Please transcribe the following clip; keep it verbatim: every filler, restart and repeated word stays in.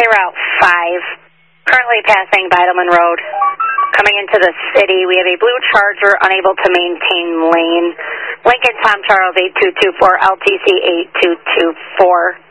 Hey, Route five, currently passing Bidelman Road. Coming into the city, we have a blue Charger unable to maintain lane. Lincoln Tom Charles eight two two four, L T C eight two two four.